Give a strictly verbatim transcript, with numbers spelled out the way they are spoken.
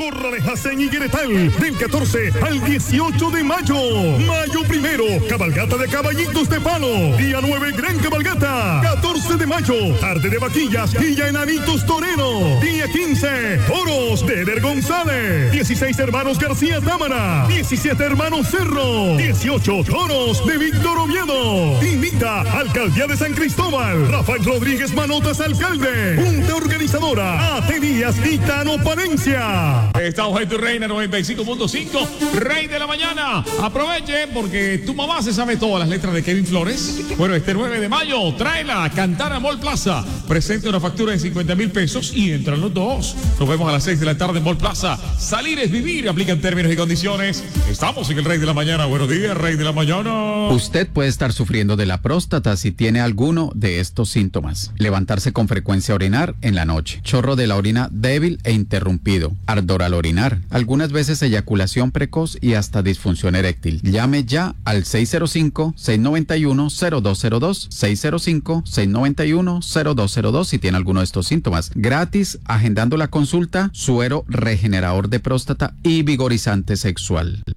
Corralejas en Higueretal, del catorce al dieciocho de mayo. Mayo primero, cabalgata de caballitos de palo. Día nueve, gran cabalgata. catorce de mayo, tarde de vaquillas y ya enanitos torero. Día quince, toros de Eder González. dieciséis, hermanos García Támara. diecisiete, hermanos Cerro. dieciocho, toros de Víctor Oviedo. Invita Alcaldía de San Cristóbal. Rafael Rodríguez Manotas, alcalde. Junta organizadora, A T Díaz y Tano Palencia. Estamos en tu Reina noventa y cinco punto cinco, Rey de la Mañana. Aproveche porque tu mamá se sabe todas las letras de Kevin Flores. Bueno, este nueve de mayo, tráela a cantar a Mall Plaza. Presente una factura de cincuenta mil pesos y entran los dos. Nos vemos a las seis de la tarde en Mall Plaza. Salir es vivir, aplican términos y condiciones. Estamos en el Rey de la Mañana. Buenos días, Rey de la Mañana. Usted puede estar sufriendo de la próstata si tiene alguno de estos síntomas. Levantarse con frecuencia a orinar en la noche. Chorro de la orina débil e interrumpido. Ardor al orinar. Algunas veces eyaculación precoz y hasta disfunción eréctil. Llame ya al seis cero cinco, seis nueve uno, cero dos cero dos, seis cero cinco, seis nueve uno, cero dos cero dos si tiene alguno de estos síntomas. Gratis, agendando la consulta, suero regenerador de próstata y vigorizante sexual.